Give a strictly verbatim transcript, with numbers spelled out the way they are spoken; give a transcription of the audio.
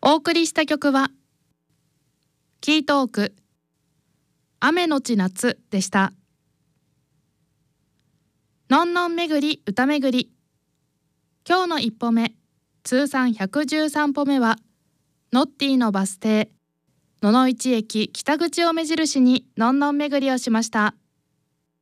お送りした曲はキートーク雨のち夏でした。のんのんめぐり歌めぐり、今日の一歩目、通算ひゃくじゅうさん歩目はノッティのバス停野々市駅北口を目印にのんのんめぐりをしました。